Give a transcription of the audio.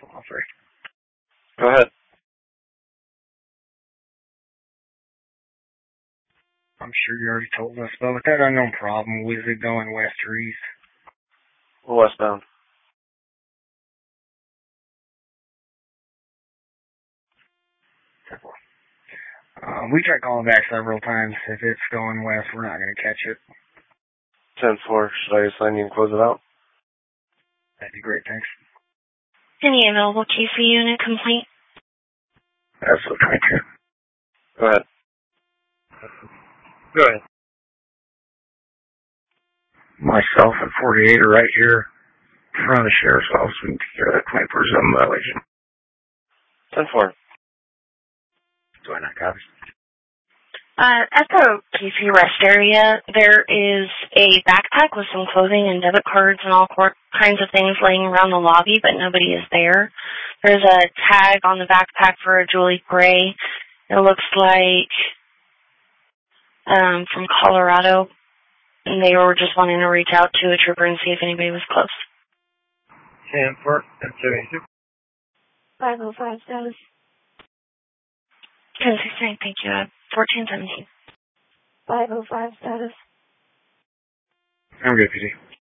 All three. Go ahead. I'm sure you already told us, but with that unknown problem, was it going west or east? Westbound. We tried calling back several times. If it's going west, we're not going to catch it. 10-4. Should I assign you and close it out? That'd be great, thanks. Any available QC unit complaint? That's so 22. Go ahead. Go ahead. Myself and 48 are right here in front of the sheriff's office. We can take care of that claim for some violation. 10-4. Do I not copy? At the QC rest area, there is a backpack with some clothing and debit cards and all kinds of things laying around the lobby, but nobody is there. There's a tag on the backpack for a Julie Gray. It looks like from Colorado, and they were just wanting to reach out to a trooper and see if anybody was close. 10-4. That's 72. 505 status. 1069, thank you. 1417. 505 status. I'm good, PD.